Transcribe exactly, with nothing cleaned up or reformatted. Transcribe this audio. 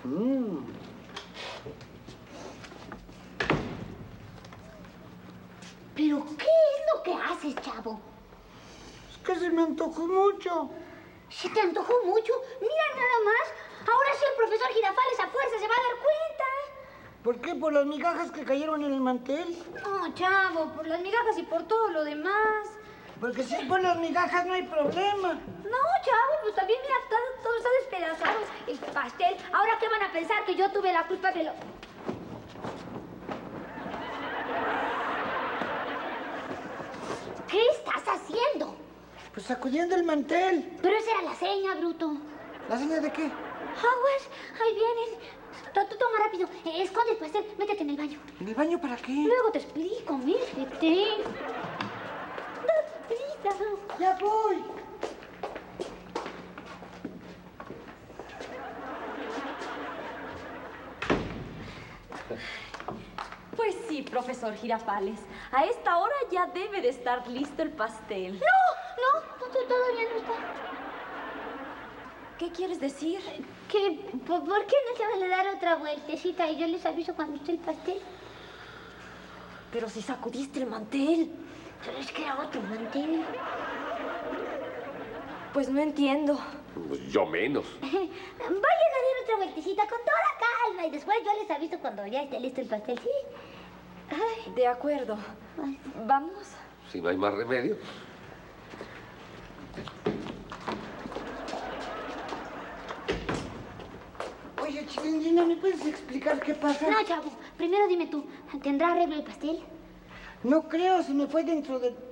Mm. ¿Pero qué es lo que haces, chavo? Es que se me antojó mucho. ¿Se te antojó mucho? Mira nada más. Ahora sí el profesor Girafales a fuerza se va a dar cuenta. ¿Por qué? ¿Por las migajas que cayeron en el mantel? No, chavo, por las migajas y por todo lo demás. Porque si es por las migajas no hay problema. No, chavo, pues también mira, todo, todo está despedazado. El pastel. ¿Ahora qué van a pensar? Que yo tuve la culpa de lo... ¿Qué estás haciendo? Pues sacudiendo el mantel. Pero esa era la seña, bruto. ¿La seña de qué? Aguas, ahí vienen. Tú toma rápido. Eh, esconde el pastel. Métete en el baño. ¿En el baño para qué? Luego te explico, métete. Rápido. ¡Ya voy! Pues sí, profesor Girafales. A esta hora ya debe de estar listo el pastel. No, no, no, todavía no está. ¿Qué quieres decir? Que, ¿por, ¿por qué no se van a dar otra vueltecita y yo les aviso cuando esté el pastel? Pero si sacudiste el mantel. Pero es que era otro mantel. Pues no entiendo. Pues yo menos. Vayan a dar otra vueltecita con toda calma y después yo les aviso cuando ya esté listo el pastel, ¿sí? Ay. De acuerdo. Ay. ¿Vamos? Si no hay más remedio. Oye, Chilindrina, ¿me puedes explicar qué pasa? No, chavo. Primero dime tú, ¿tendrá arreglo el pastel? No creo, se me fue dentro de...